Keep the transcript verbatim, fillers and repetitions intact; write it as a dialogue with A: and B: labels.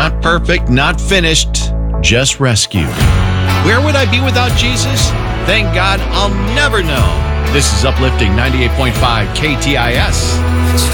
A: Not perfect, not finished, just rescued. Where would I be without Jesus? Thank God I'll never know. This is Uplifting ninety-eight point five K T I S.